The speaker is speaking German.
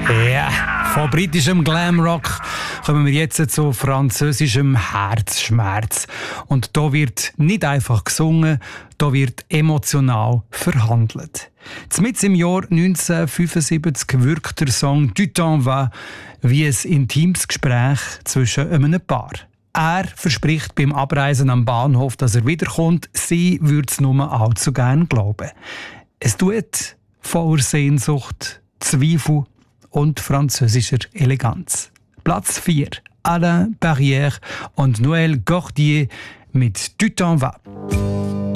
Ja, von britischem Glamrock kommen wir jetzt zu französischem Herzschmerz. Und da wird nicht einfach gesungen, da wird emotional verhandelt. Mitten im Jahr 1975 wirkt der Song «Du temps va» wie ein intimes Gespräch zwischen einem Paar. Er verspricht beim Abreisen am Bahnhof, dass er wiederkommt. Sie würde es nur allzu gern glauben. Es tut voller Sehnsucht, Zweifel und französischer Eleganz. Platz 4. Alain Barrière und Noël Gordier mit «Du temps va».